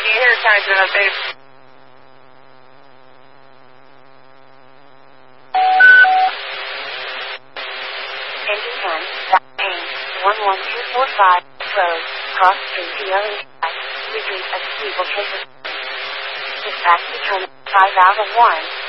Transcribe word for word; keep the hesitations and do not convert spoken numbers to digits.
radiator times it up, babe. Engine ten, Main, one one two four five, Road, Cross Street, P O H I, Retreat of Steeple Chaser. Dispatch determined, five out of one.